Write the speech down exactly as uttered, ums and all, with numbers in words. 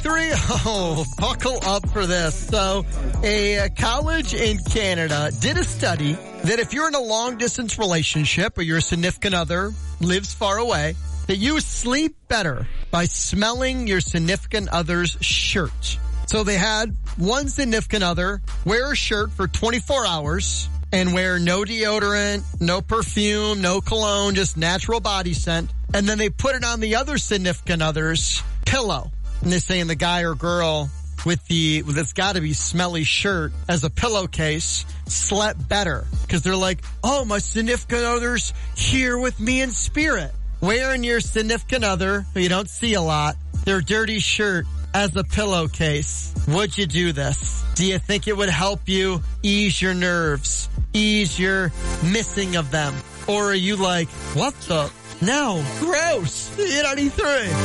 ninety-three? Oh, buckle up for this. So a college in Canada did a study that if you're in a long-distance relationship or your significant other lives far away, that you sleep better by smelling your significant other's shirt. So they had one significant other wear a shirt for twenty-four hours and wear no deodorant, no perfume, no cologne, just natural body scent. And then they put it on the other significant other's pillow. And they're saying the guy or girl with the, with it's got to be smelly shirt as a pillowcase slept better. Because they're like, oh, my significant other's here with me in spirit. Wearing your significant other, who you don't see a lot, their dirty shirt as a pillowcase. Would you do this? Do you think it would help you ease your nerves, ease your missing of them? Or are you like, what the? No, gross. ninety-three.